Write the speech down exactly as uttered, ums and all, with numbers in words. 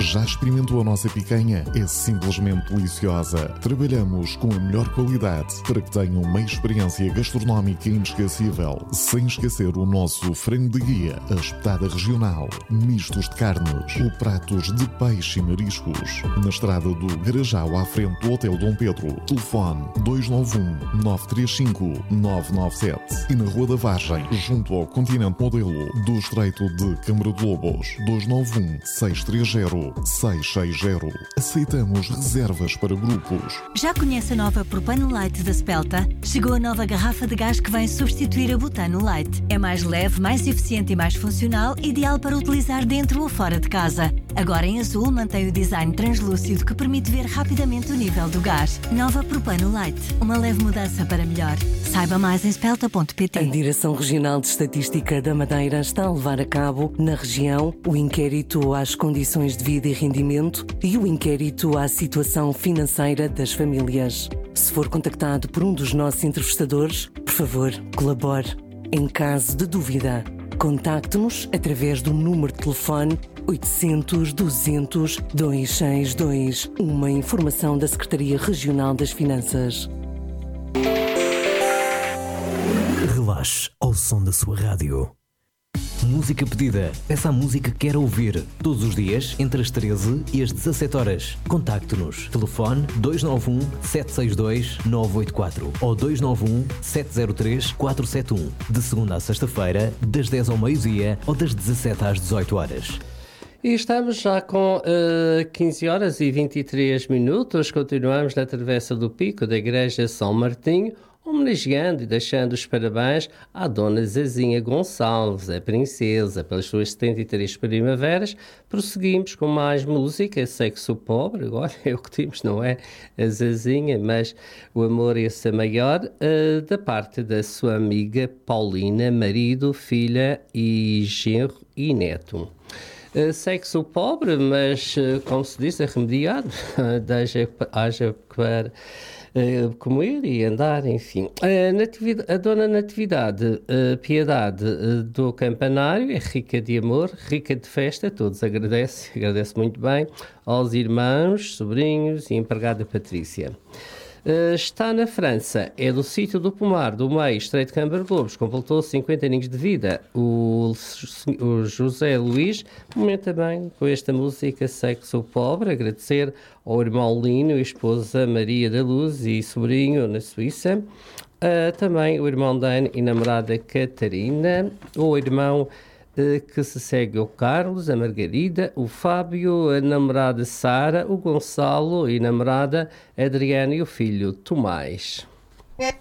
Já experimentou a nossa picanha? É simplesmente deliciosa. Trabalhamos com a melhor qualidade para que tenham uma experiência gastronómica inesquecível. Sem esquecer o nosso frango de guia, a espetada regional, mistos de carnes ou pratos de peixe e mariscos. Na estrada do Garajal, à frente do Hotel Dom Pedro. Telefone dois nove um, nove três cinco, nove nove sete. E na Rua da Vargem, junto ao Continente Modelo do Estreito de Câmara de Lobos. dois nove um, seis três zero, seis seis zero. Aceitamos reservas para grupos. Já conhece a nova Propano Light da Spelta? Chegou a nova garrafa de gás que vem substituir a Butano Light. É mais leve, mais eficiente e mais funcional, ideal para utilizar dentro ou fora de casa. Agora em azul mantém o design translúcido que permite ver rapidamente o nível do gás. Nova Propano Light, uma leve mudança para melhor. Saiba mais em spelta ponto pt. A Direção Regional de Estatística da Madeira está a levar a cabo, na região, o inquérito às condições de vida e rendimento e o inquérito à situação financeira das famílias. Se for contactado por um dos nossos entrevistadores, por favor, colabore. Em caso de dúvida, contacte-nos através do número de telefone oitocentos, duzentos, duzentos e sessenta e dois. Uma informação da Secretaria Regional das Finanças. Relaxe ao som da sua rádio. Música pedida. Peça a música que quer ouvir. Todos os dias, entre as treze e as dezassete horas. Contacte-nos. Telefone dois nove um, sete seis dois, nove oito quatro ou dois nove um, sete zero três, quatro sete um. De segunda a sexta-feira, das dez ao meio-dia ou das dezassete às dezoito horas. E estamos já com uh, quinze horas e vinte e três minutos. Continuamos na Travessa do Pico da Igreja São Martinho, homenageando e deixando os parabéns à Dona Zezinha Gonçalves, a princesa, pelas suas setenta e três primaveras. Prosseguimos com mais música, Sexo Pobre. Agora é o que temos, não é a Zezinha, mas o amor esse é maior, uh, da parte da sua amiga Paulina, marido, filha e genro e neto. Uh, sexo pobre, mas, uh, como se diz, é remediado. Haja, haja para uh, comer e andar, enfim. Uh, natividade, a Dona Natividade uh, Piedade uh, do Campanário é rica de amor, rica de festa. Todos agradecem, agradece muito bem aos irmãos, sobrinhos e empregada Patrícia. Uh, está na França, é do sítio do Pomar, do Meio, Estreito de Câmara de Lobos, completou cinquenta aninhos de vida. O, o José Luís comenta bem com esta música Sexo Pobre, agradecer ao irmão Lino e esposa Maria da Luz e sobrinho na Suíça, uh, também o irmão Dan e namorada Catarina, o irmão que se segue o Carlos, a Margarida, o Fábio, a namorada Sara, o Gonçalo e a namorada Adriana e o filho Tomás.